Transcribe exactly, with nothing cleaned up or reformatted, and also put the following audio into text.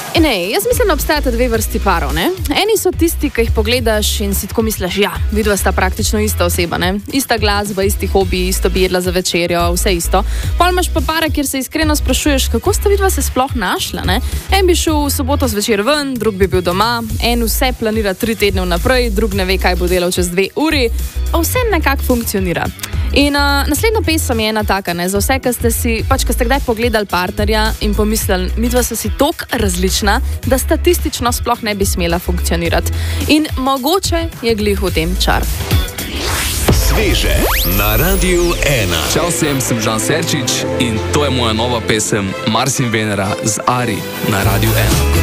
Ne, jaz mislim, da obstajata dve vrsti parov. Ne? Eni so tisti, ki jih pogledaš in si tako misliš, ja, vidva sta praktično ista oseba, ne? Ista glasba, isti hobi, isto bi jedla za večerjo, vse isto. Pol imaš pa pare, kjer se iskreno sprašuješ, kako sta vidva se sploh našla. Ne? En bi šel v soboto zvečer ven, drug bi bil doma, en vse planira tri tedne vnaprej, drug ne ve, kaj bo delal čez dve uri, a vse nekako funkcionira. In uh, naslednja pesem je ena taka, ne, za vse, ki ste si, pač, ki ste kdaj pogledali partnerja in pomislili, midva so si tok različna, da statistično sploh ne bi smela funkcionirati. In mogoče je glih v tem čar. Sveže na Radiu ena. Čau vsem, sem Žan Serčič in to je moja nova pesem Mars in Venera z Ari na Radiu ena.